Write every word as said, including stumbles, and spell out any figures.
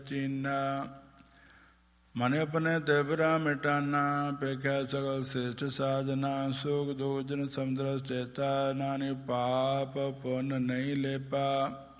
ਚੀਨਾ। ਮਨ ਆਪਣੇ ਤੇ ਬਰਾ ਮਿਟਾਨਾ ਪੇਖਿਆ ਸਗਲ ਸ੍ਰੇਸ਼ਟ ਸਾਧਨਾ। ਸੁਖ ਦੁਖ ਜਨ ਸਮੁਦਰ ਚੇਤਾ ਨਾਨਕ ਪਾਪ ਪੁੰਨ ਨਹੀਂ ਲੇਪਾ।